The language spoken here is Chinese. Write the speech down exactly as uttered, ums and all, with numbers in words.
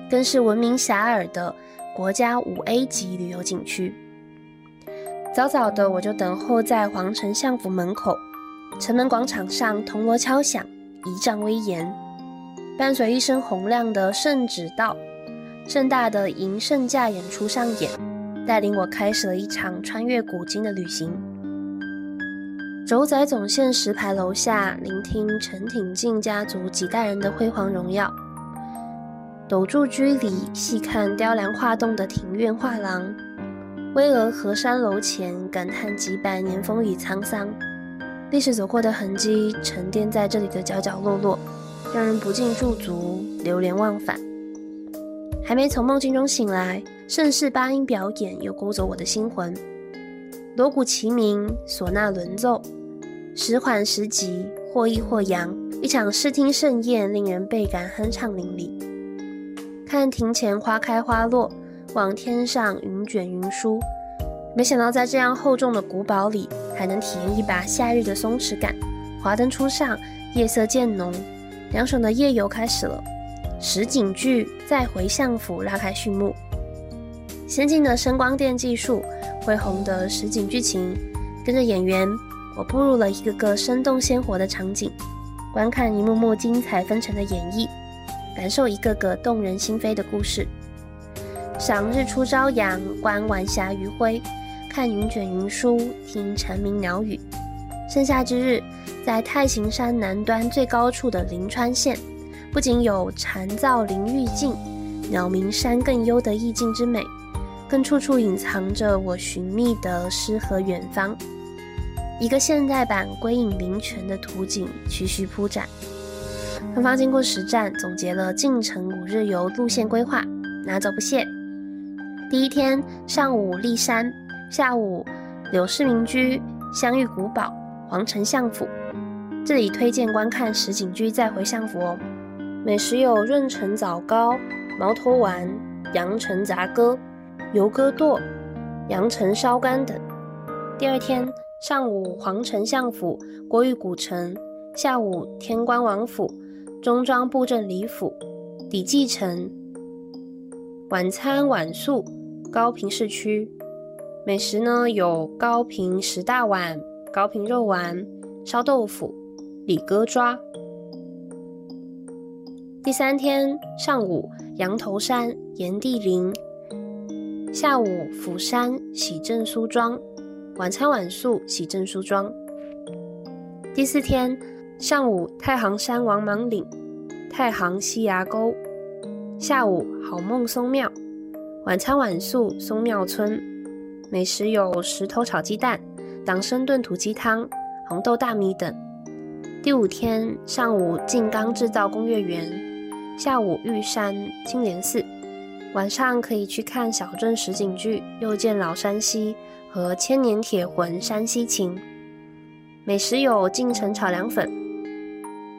更是闻名遐迩的国家五 A 级旅游景区。早早的我就等候在皇城相府门口，城门广场上铜锣敲响，仪仗威严，伴随一声洪亮的圣旨道，盛大的迎圣驾演出上演，带领我开始了一场穿越古今的旅行。轴仔总线石牌楼下，聆听陈挺进家族几代人的辉煌荣耀；斗柱居里细看雕梁画栋的庭院画廊；巍峨河山楼前，感叹几百年风雨沧桑。历史走过的痕迹沉淀在这里的角角落落，让人不禁驻足，流连忘返。还没从梦境中醒来，盛世八音表演又勾走我的心魂。锣鼓齐鸣，唢呐轮奏，时缓时急，或抑或扬，一场视听盛宴，令人倍感酣畅淋漓。看庭前花开花落，望天上云卷云舒，没想到在这样厚重的古堡里，还能体验一把夏日的松弛感。华灯初上，夜色渐浓，凉爽的夜游开始了。实景剧再回相府拉开序幕，先进的声光电技术，恢宏的实景剧情，跟着演员，我步入了一个个生动鲜活的场景，观看一幕幕精彩纷呈的演绎，感受一个个动人心扉的故事。赏日出朝阳，观晚霞余晖，看云卷云舒，听蝉鸣鸟语。盛夏之日，在太行山南端最高处的灵川县，不仅有蝉噪林愈静，鸟鸣山更幽的意境之美，更处处隐藏着我寻觅的诗和远方。一个现代版归隐灵泉的图景徐徐铺展。芳芳经过实战，总结了进城五日游路线规划，拿走不谢。第一天上午骊山，下午柳氏民居、香玉古堡、皇城相府。这里推荐观看实景剧再回相府哦。美食有润城枣糕、毛头丸、阳城杂鸽、油鸽剁、阳城烧干等。第二天上午皇城相府、国语古城，下午天官王府、中庄布政里府、底记城。晚餐晚宿高屏市区，美食呢有高屏石大碗、高屏肉丸、烧豆腐、里鸽抓。第三天上午羊头山、炎帝陵，下午釜山、喜正苏庄，晚餐晚宿喜正苏庄。第四天上午太行山王莽岭、太行西崖沟，下午好梦松庙，晚餐晚宿松庙村。美食有石头炒鸡蛋、党参炖土鸡汤、红豆大米等。第五天上午静冈制造工业园，下午玉山青莲寺，晚上可以去看小镇实景剧又见老山溪和千年铁魂山西情。美食有晋城炒凉粉、